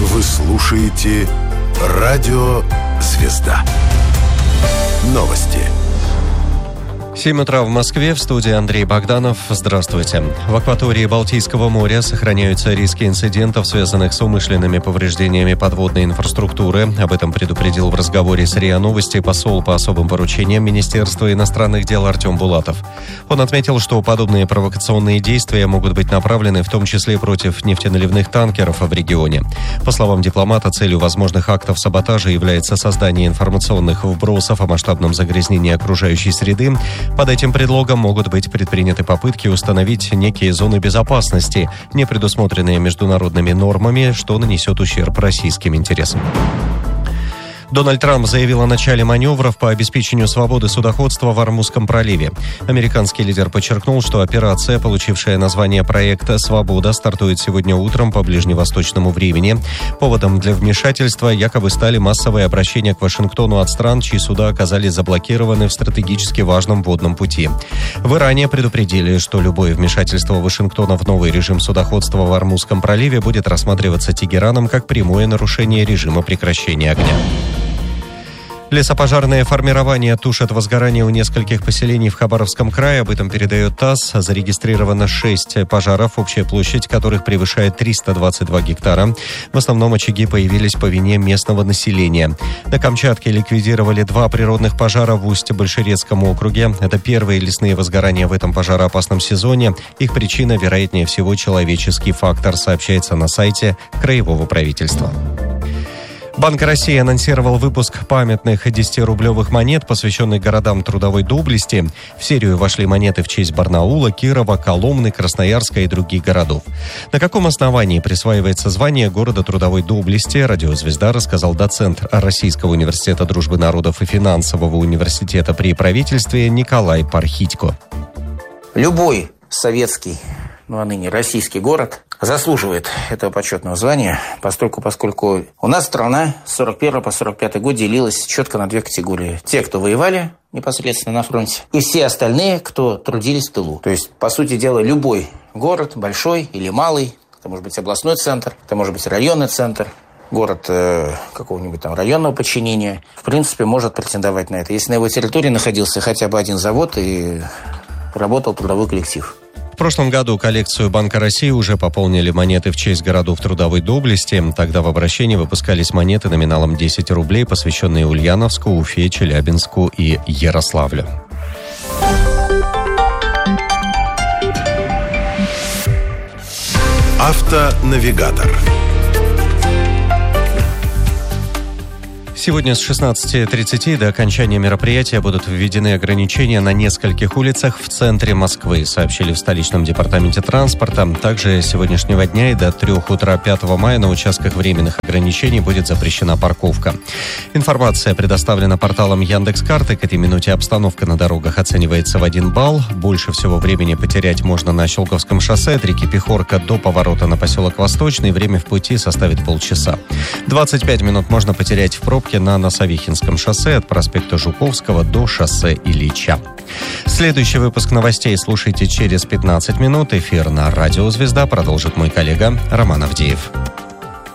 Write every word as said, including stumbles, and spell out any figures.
Вы слушаете Радио «Звезда». Новости. семь утра в Москве, в студии Андрей Богданов. Здравствуйте. В акватории Балтийского моря сохраняются риски инцидентов, связанных с умышленными повреждениями подводной инфраструктуры. Об этом предупредил в разговоре с РИА Новости посол по особым поручениям Министерства иностранных дел Артем Булатов. Он отметил, что подобные провокационные действия могут быть направлены в том числе против нефтеналивных танкеров в регионе. По словам дипломата, целью возможных актов саботажа является создание информационных вбросов о масштабном загрязнении окружающей среды. Под этим предлогом могут быть предприняты попытки установить некие зоны безопасности, не предусмотренные международными нормами, что нанесет ущерб российским интересам. Дональд Трамп заявил о начале маневров по обеспечению свободы судоходства в Ормузском проливе. Американский лидер подчеркнул, что операция, получившая название проекта «Свобода», стартует сегодня утром по ближневосточному времени. Поводом для вмешательства якобы стали массовые обращения к Вашингтону от стран, чьи суда оказались заблокированы в стратегически важном водном пути. В Иране предупредили, что любое вмешательство Вашингтона в новый режим судоходства в Ормузском проливе будет рассматриваться Тегераном как прямое нарушение режима прекращения огня. Лесопожарное формирование тушит возгорание у нескольких поселений в Хабаровском крае. Об этом передает ТАСС. Зарегистрировано шесть пожаров, общая площадь которых превышает триста двадцать два гектара. В основном очаги появились по вине местного населения. На Камчатке ликвидировали два природных пожара в Усть-Большерецком округе. Это первые лесные возгорания в этом пожароопасном сезоне. Их причина, вероятнее всего, человеческий фактор, сообщается на сайте Краевого правительства. Банк России анонсировал выпуск памятных десятирублевых монет, посвященных городам трудовой доблести. В серию вошли монеты в честь Барнаула, Кирова, Коломны, Красноярска и других городов. На каком основании присваивается звание города трудовой доблести, Радио «Звезда» рассказал доцент Российского университета дружбы народов и финансового университета при правительстве Николай Пархитько. Любой советский, ну а ныне российский город заслуживает этого почетного звания, поскольку, поскольку у нас страна с сорок первого по сорок пятый год делилась четко на две категории. Те, кто воевали непосредственно на фронте, и все остальные, кто трудились в тылу. То есть, по сути дела, любой город, большой или малый, это может быть областной центр, это может быть районный центр, город э, какого-нибудь там районного подчинения, в принципе, может претендовать на это, если на его территории находился хотя бы один завод и работал трудовой коллектив. В прошлом году коллекцию Банка России уже пополнили монеты в честь городов трудовой доблести. Тогда в обращении выпускались монеты номиналом десять рублей, посвященные Ульяновску, Уфе, Челябинску и Ярославлю. Автонавигатор. Сегодня с шестнадцати тридцати до окончания мероприятия будут введены ограничения на нескольких улицах в центре Москвы, сообщили в столичном департаменте транспорта. Также с сегодняшнего дня и до трёх утра пятого мая на участках временных ограничений будет запрещена парковка. Информация предоставлена порталом Яндекс.Карты. К этой минуте обстановка на дорогах оценивается в один балл. Больше всего времени потерять можно на Щелковском шоссе от реки Пехорка до поворота на поселок Восточный. Время в пути составит полчаса. двадцать пять минут можно потерять в пробке на Носовихинском шоссе от проспекта Жуковского до шоссе Ильича. Следующий выпуск новостей слушайте через пятнадцать минут. Эфир на Радио «Звезда» продолжит мой коллега Роман Авдеев.